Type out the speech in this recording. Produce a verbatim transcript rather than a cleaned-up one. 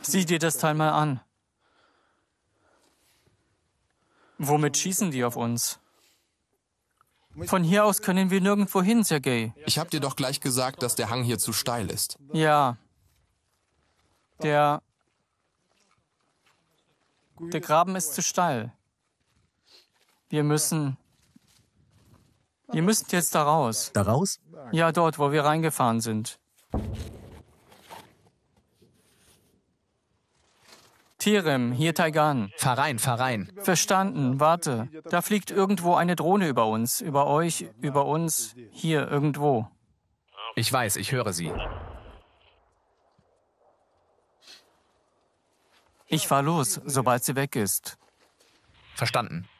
Sieh dir das Teil mal an. Womit schießen die auf uns? Von hier aus können wir nirgendwo hin, Sergej. Ich hab dir doch gleich gesagt, dass der Hang hier zu steil ist. Ja. Der... Der Graben ist zu steil. Wir müssen... Wir müssen jetzt da raus. Da raus? Ja, dort, wo wir reingefahren sind. Tirem, hier Taigan. Fahr rein, fahr rein. Verstanden, warte. Da fliegt irgendwo eine Drohne über uns, über euch, über uns, hier irgendwo. Ich weiß, ich höre sie. Ich fahr los, sobald sie weg ist. Verstanden.